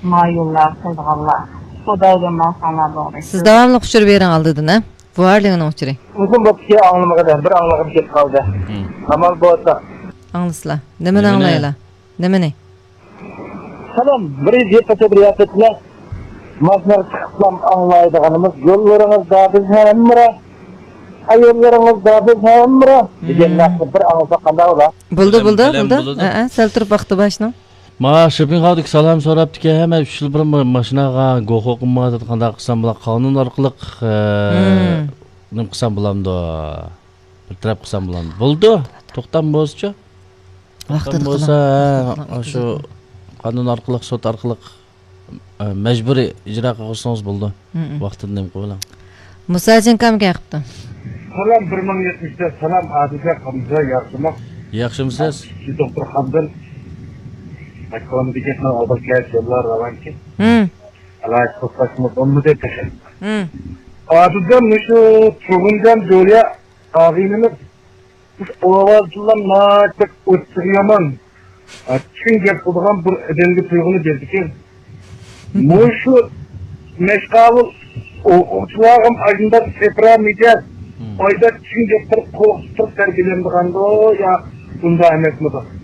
mayollar ko'rganlar. Xudodan masanlar bor. Siz davamlı uçur veren aldırdın ha? Varlığına uçuray. Uzun bu şey anlamadan bir anlagım ketip kaldı. Amal bolsa. Anlısla. Nemeni anlayla. Nemeni? Salam, bir jepete bir yapetler. Maznar çıkıplam anlaydıganımız yollarınızda biz hemmira. Ayollarınızda biz hemmira. Degenlerse bir anlasa qanda ola. Buldu. Sel turib vaqti başına. Ma shopping aldık salam soraptı ki hemen 3 yıl burun maşinaga goxoqımma qanda qilsam bular qonun orqali nim qilsam bulamdı. Bir taraf qilsam bulamdı. Buldu. To'xtam bo'lsa. Vaqti bo'lsa shu qonun orqali sud orqali majburiy ijro qilsangiz bo'ldi. Vaqtini nim qo'ylam. Musajin kamga qilibdi. Salam 1070'de salam Adile Hamza yaxşımak. Yaxshimisiz? Doktor Hamdan Ekonomideki aldık yollar ravan ki. Alay kutlaşımız onu da teşekkür. Adıdan şu çoğundan böyle ağabeyimiz ovazlılar naçık uçuruyaman. Çin gel kulağım bu edenli tuygunu geldi ki. Şu meşgavul uçulağım ayında sepramayacağız. Ayda Çin gel korkutturup sergilendiğinde o ya bunda emek mi var?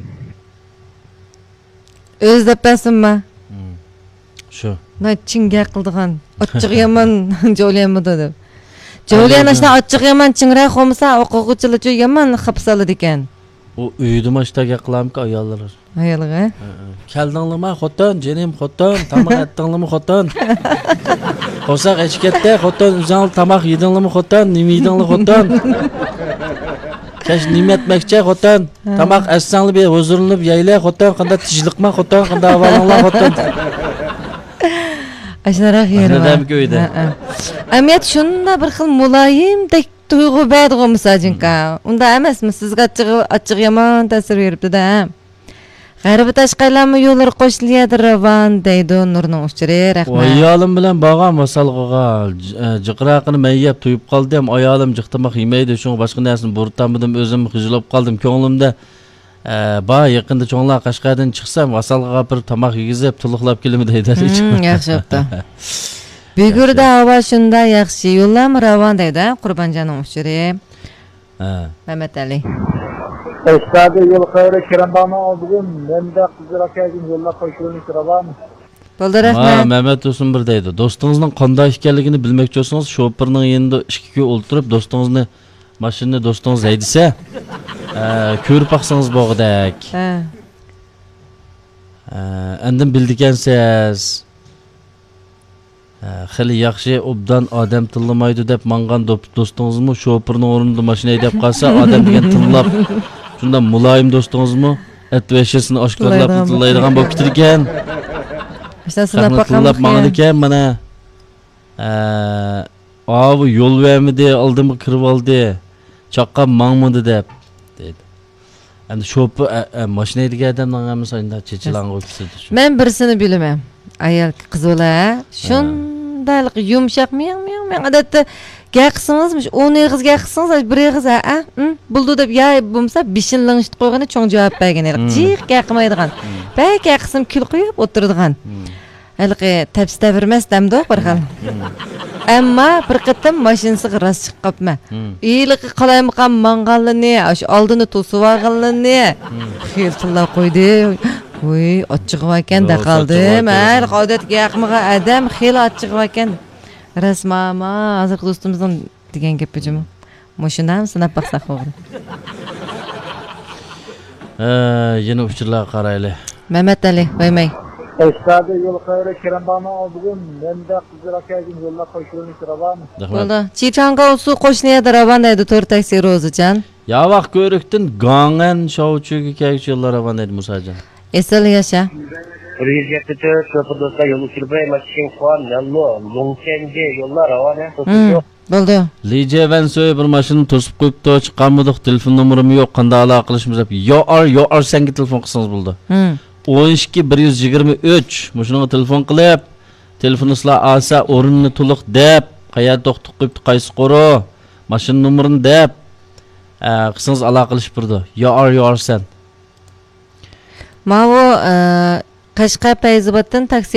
Özlepesin mi? Şu. Na Çinge qildigan ochiq yomon jo'layamidi deb. Jo'layan ashna ochiq yomon chingroq olmasa o'quvchilar yomon xapsaladi ekan. O uyda mashtaga qilamki ayollar. Ayolga. Keldingmi xotin, jenim xotin, tamoq etdingmi xotin? Qo'saq echkatda xotin o'zing tamoq yedingmi xotin, nima yedingmi xotin? Kaş nima etmoqchi xotin? Tamoq assangli be o'zirinib yayla xotin, qanday tijliqma xotin, qanday avalinglar xotin? Aşnarak yeri var. Amiyat şunda bir xil mulayimdek tuyg'u baydi misajinka. Unda emasmi sizga achchiq yomon ta'sir beribdi-da. G'arbi tashqaylarmi yo'llar qo'shilyadi ravan deydi Nurning uchiri. Rahmat. Ayolim bilan borgan masalg'iga jiqraqini mayyab to'yib qoldim. Ayolim jiqtamoq yemaydi, shunga boshqa narsani burtamdim, o'zim xijilib qoldim. Ko'nglimda ba yaqinda cho'nglar Qashqardan chiqsam, vasalga bir tamoq yegizib, tuluqlab kelimi deydi. Yaxshi bo'pti. Bugurda havo shunda yaxshi, yo'llarmi ravan deydi Qurbanjoning uchiri. Mehmet Ali. Estağda yol kayra kirambama olduğum nemde kızırakayım yolla koşuyormuş ravanı. Bo'ldi rahmat. Mehmet O'sin bir deydi. Do'stingizning qanday ekanligini bilmoqchi bo'lsangiz, shofirning yanında ishga o'ltirib, do'stingizni mashinani do'stingiz haydasa, ko'rib baqsangiz bo'g'dak. Endi bildikansiz. Xili yaxshi obdan odam tillamaydi deb mangan do'stingizmi shofirning o'rnida mashina haydab qolsa, odam degan tillab shunda muloyim do'stingizmi atveşesini oshkorlab tillaydigan bo'lib ketdi ekan. Tillab mangdi ekan mana. Bu yo'l vermidi, oldimga kirib oldi. Chaqqan mangmidi deb dedi. Endi shofir mashina haydagan odamning hammasi endi chechilang'i o'tdi. Men birsini bilaman. Ayol qiz bola shundaylik yumshoq men odatda gaqsingizmi 10 eg'iz gaqsingiz bir eg'iz buldi deb ya bo'lmasa 5 lang'ishib qo'yganda cho'ng javob bergan edi. Jiq gaqmaydigan. Bak gaqsim kul qo'yib o'tiradigan. Halqi tapsda vermas damdi bir xil. Ammo bir qatam mashinasiga rast chiqib qopma. Iyliqi qalaymiqan mangalini, o'sha oldini to'sib olganlarni xiltilla qo'ydi. Voy, ochiq ekan da qoldim. Har qodatga yaqmiga adam xil ochiq ekan. Rasmama hozir do'stimizning degan gapijimi? Moshunam sinab baqsaq o'g'ri. Yana uchirlar qarayli. Mehmet Ali, qo'ymay. Estağda yol kayra kirambama olduğum nemde kızırakayım yolla koşuyormuş ravanı. Bo'ldi. Chichanga usu qo'shniyadir ravan deydi 4 taksi Ro'zijon. Ya vaqt ko'rikdan Gangan shouchuga kelguchi yo'llar ravan deydi Musajon. Esel yaşa. Rüzgarda köprüde yol sürmeye maşin falan yallo Longkenge yollar ravanı. Bo'ldi. Lice ben söyle bir maşını to'sib qo'yibdi, chiqqanmidik, telefon nomerim yo'q, qanday aloqa qilishimiz deb. Yo ar senga telefon qilsangiz bo'ldi. 12 123 mushunaga telefon qilib, telefoningizlar olsa o'rinni to'liq deb, qayerda to'xtab qo'yibdi, qaysi qoro, mashina nomerini deb, qilsangiz aloqa qilishib turdi. Yo ar sen. Mavo Qashqar Fayzoboddan taksi